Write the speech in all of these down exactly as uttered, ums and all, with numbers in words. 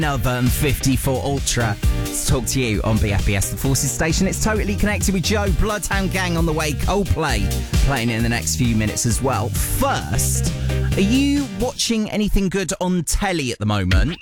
Melbourne fifty-four Ultra to talk to you on B F B S The Forces station. It's Totally Connected with Joe, Bloodhound Gang on the way, Coldplay playing in the next few minutes as well. First, are you watching anything good on telly at the moment?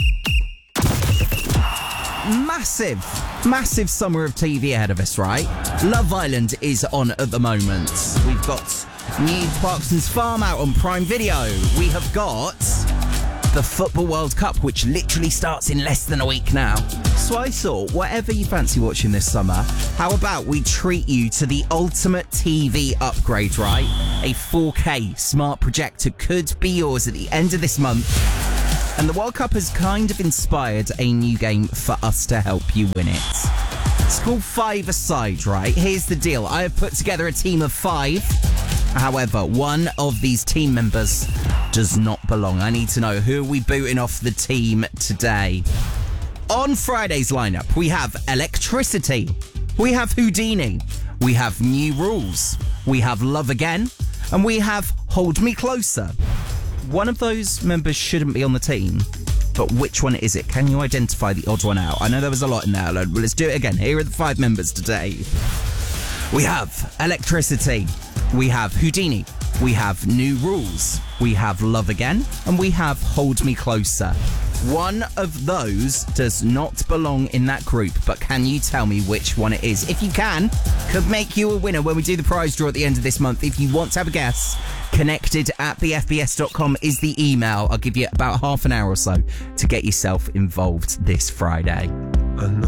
Massive, massive summer of T V ahead of us, right? Love Island is on at the moment. We've got new Clarkson's Farm out on Prime Video. We have got the Football World Cup, which literally starts in less than a week now. So I thought, whatever you fancy watching this summer, how about we treat you to the ultimate T V upgrade, right? A four K smart projector could be yours at the end of this month. And the World Cup has kind of inspired a new game for us to help you win it. It's called Five-A-Side, right? Here's the deal. I have put together a team of five. However, one of these team members does not belong. I need to know, who are we booting off the team today? On Friday's lineup, we have Electricity. We have Houdini. We have New Rules. We have Love Again. And we have Hold Me Closer. One of those members shouldn't be on the team, but which one is it? Can you identify the odd one out? I know there was a lot in there. Well, let's do it again. Here are the five members today. We have Electricity. We have Houdini. We have New Rules. We have Love Again. And we have Hold Me Closer. One of those does not belong in that group, but can you tell me which one it is? If you can, could make you a winner when we do the prize draw at the end of this month. If you want to have a guess, connected at b f b s dot com is the email. I'll give you about half an hour or so to get yourself involved this Friday.